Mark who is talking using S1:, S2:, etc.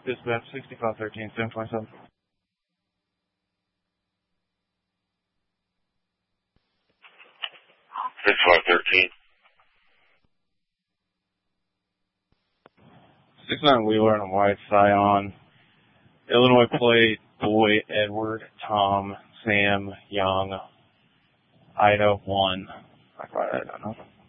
S1: Dispatch 6513, 727.
S2: 6513.
S1: 69 Wheeler and a white Scion. Illinois plate, Boy, Edward, Tom, Sam, Young, Ida, 1. I don't know.